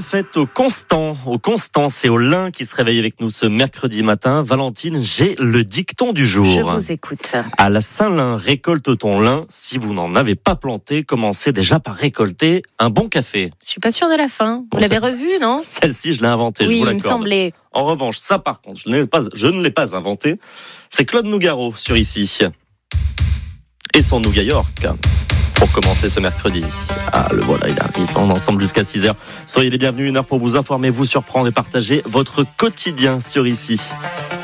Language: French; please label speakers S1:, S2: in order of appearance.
S1: bonne fête au Constance et au Lin qui se réveillent avec nous ce mercredi matin. Valentine, j'ai le dicton du jour.
S2: Je vous écoute.
S1: À la Saint-Lin, récolte ton lin. Si vous n'en avez pas planté, commencez déjà par récolter un bon café.
S2: Je suis pas sûre de la fin. Vous l'avez revu, non ?
S1: Celle-ci, je l'ai inventée,
S2: Oui,
S1: je vous
S2: il me
S1: l'accorde.
S2: semblait.
S1: En revanche, ça par contre, je ne l'ai pas inventé. C'est Claude Nougaro sur Ici. Et son Nougat York. Pour commencer ce mercredi. Ah, le voilà, il arrive. On est ensemble jusqu'à 6h. Soyez les bienvenus, une heure pour vous informer, vous surprendre et partager votre quotidien sur Ici.